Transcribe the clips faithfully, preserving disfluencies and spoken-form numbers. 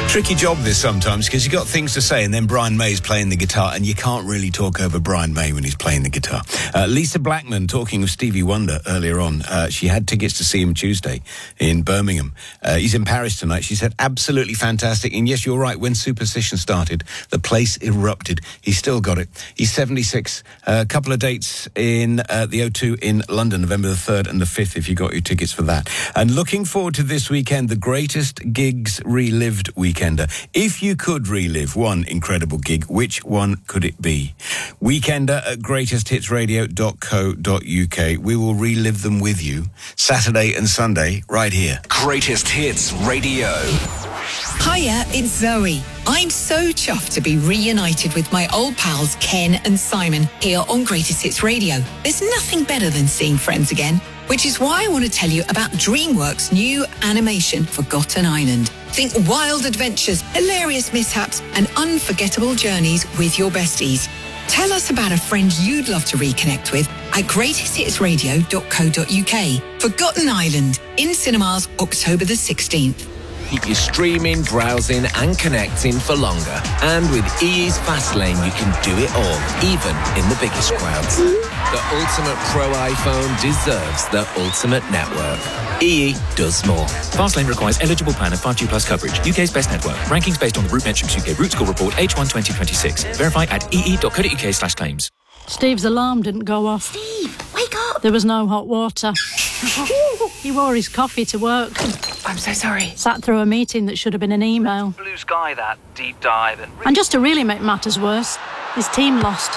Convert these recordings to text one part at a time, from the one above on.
Tricky job this sometimes, because you've got things to say and then Brian May's playing the guitar and you can't really talk over Brian May when he's playing the guitar. Uh, Lisa Blackman, talking of Stevie Wonder earlier on, uh, she had tickets to see him Tuesday in Birmingham. Uh, he's in Paris tonight. She said, absolutely fantastic. And yes, you're right, when Superstition started, the place erupted. He's still got it. He's seventy-six. A uh, couple of dates in uh, the O two in London, November the third and the fifth, if you got your tickets for that. And looking forward to this weekend, the greatest gigs relived weekender. If you could relive one incredible gig, which one could it be? Weekender at greatest hits radio dot co dot uk. We will relive them with you Saturday and Sunday right here. Greatest Hits Radio. Hiya, it's Zoe. I'm so chuffed to be reunited with my old pals Ken and Simon here on Greatest Hits Radio. There's nothing better than seeing friends again, which is why I want to tell you about DreamWorks' new animation, Forgotten Island. Think wild adventures, hilarious mishaps, and unforgettable journeys with your besties. Tell us about a friend you'd love to reconnect with at greatest hits radio dot co dot uk. Forgotten Island, in cinemas October the sixteenth. Keep you streaming, browsing and connecting for longer. And with E E's Fastlane, you can do it all, even in the biggest crowds. The ultimate pro iPhone deserves the ultimate network. E E does more. Fastlane requires eligible plan and five G plus coverage. U K's best network. Rankings based on the Root Metrics U K Root Score Report H one twenty twenty-six. Verify at e e dot co dot uk slash claims. Steve's alarm didn't go off. Steve, wake up! There was no hot water. He wore his coffee to work. I'm so sorry. Sat through a meeting that should have been an email. Blue sky, that deep dive. And, and just to really make matters worse, his team lost.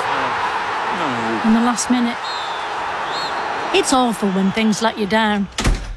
No. In the last minute. It's awful when things let you down.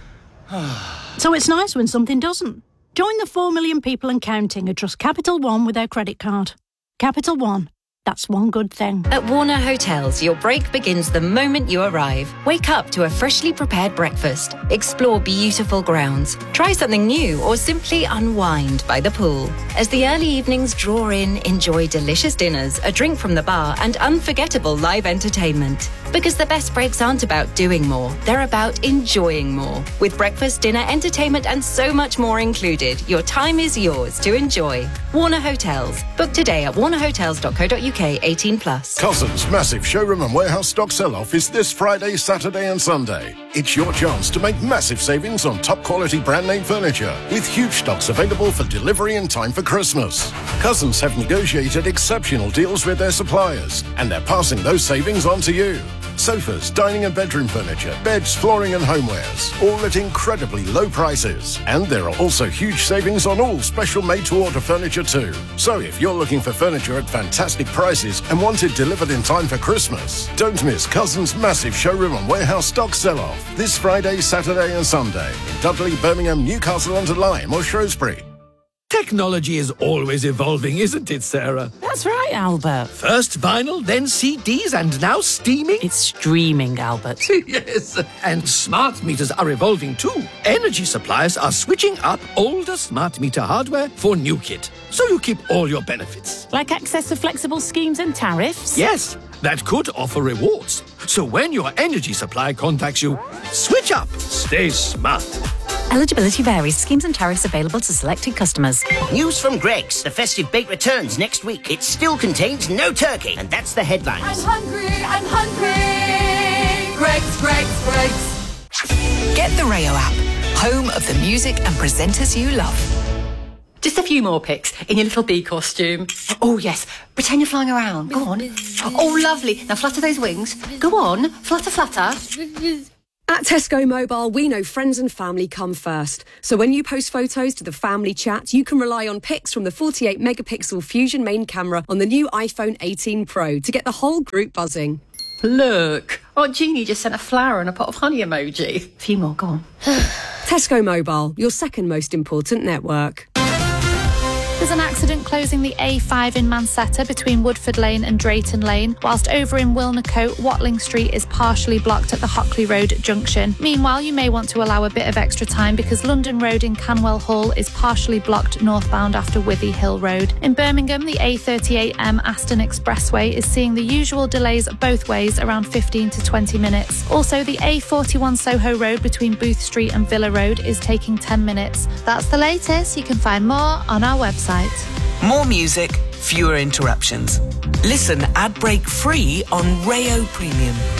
So it's nice when something doesn't. Join the four million people and counting who trust Capital One with their credit card. Capital One. That's one good thing. At Warner Hotels, your break begins the moment you arrive. Wake up to a freshly prepared breakfast. Explore beautiful grounds. Try something new or simply unwind by the pool. As the early evenings draw in, enjoy delicious dinners, a drink from the bar and unforgettable live entertainment. Because the best breaks aren't about doing more, they're about enjoying more. With breakfast, dinner, entertainment and so much more included, your time is yours to enjoy. Warner Hotels. Book today at warner hotels dot co dot uk. eighteen plus. Cousins' massive showroom and warehouse stock sell-off is this Friday, Saturday and Sunday. It's your chance to make massive savings on top-quality brand-name furniture with huge stocks available for delivery in time for Christmas. Cousins have negotiated exceptional deals with their suppliers and they're passing those savings on to you. Sofas, dining and bedroom furniture, beds, flooring and homewares, all at incredibly low prices. And there are also huge savings on all special made-to-order furniture too. So if you're looking for furniture at fantastic prices and want it delivered in time for Christmas, don't miss Cousins' massive showroom and warehouse stock sell-off this Friday, Saturday and Sunday in Dudley, Birmingham, Newcastle under Lyme or Shrewsbury. Technology is always evolving, isn't it, Sarah? That's right, Albert. First vinyl, then C Ds, and now streaming? It's streaming, Albert. Yes, and smart meters are evolving too. Energy suppliers are switching up older smart meter hardware for new kit, so you keep all your benefits. Like access to flexible schemes and tariffs? Yes, that could offer rewards. So when your energy supply contacts you, switch up. Stay smart. Eligibility varies. Schemes and tariffs available to selected customers. News from Greggs. The festive bake returns next week. It still contains no turkey. And that's the headlines. I'm hungry. I'm hungry. Greggs, Greggs, Greggs. Get the Rayo app. Home of the music and presenters you love. Just a few more pics in your little bee costume. Oh, yes. Pretend you're flying around. Go on. Oh, lovely. Now flutter those wings. Go on. Flutter, flutter. At Tesco Mobile, we know friends and family come first. So when you post photos to the family chat, you can rely on pics from the forty-eight megapixel Fusion main camera on the new iPhone eighteen Pro to get the whole group buzzing. Look. Aunt Jeannie just sent a flower and a pot of honey emoji. A few more, go on. Tesco Mobile, your second most important network. There's an accident closing the A five in Mansetta between Woodford Lane and Drayton Lane, whilst over in Wilnecote, Watling Street is partially blocked at the Hockley Road junction. Meanwhile, you may want to allow a bit of extra time because London Road in Canwell Hall is partially blocked northbound after Withy Hill Road. In Birmingham, the A thirty-eight M Aston Expressway is seeing the usual delays both ways, around fifteen to twenty minutes. Also, the A forty-one Soho Road between Booth Street and Villa Road is taking ten minutes. That's the latest. You can find more on our website. More music, fewer interruptions. Listen ad-break free on Rayo Premium.